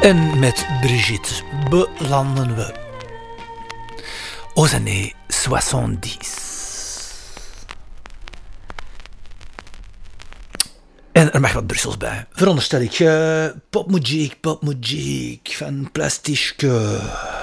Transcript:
En met Brigitte belanden we aux années 70. En er mag wat Brussels bij. Veronderstel ik popmuziek van Plastischke.